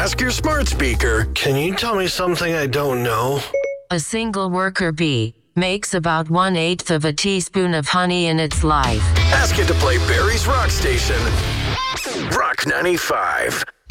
Ask your smart speaker. Can you tell me something I don't know? A single worker bee makes about 1/8 of a teaspoon of honey in its life. Ask it to play Barry's Rock Station. Rock 95.